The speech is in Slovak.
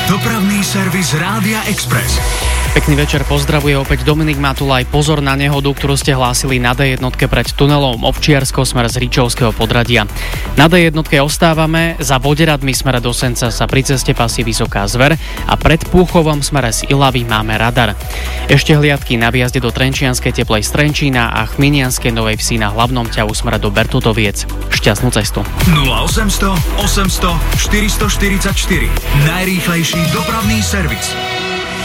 Dopravný servis Rádia Express. Pekný večer, pozdravuje opäť Dominik Matulaj. Pozor na nehodu, ktorú ste hlásili na D1 pred tunelom Ovčiarsko smer z Ričovského Podradia. Na D1 ostávame, za Voderadmi smere do Senca sa pri ceste pasí Vysoká Zver a pred Púchovom smere z Ilavy máme radar. Ešte hliadky na výjazde do Trenčianskej Teplej Strenčína a Chminianskej Novej Vsi na hlavnom ťahu smere do Bertutoviec. Šťastnú cestu. 0800 800 444. Najrýchlejší dopravný servis.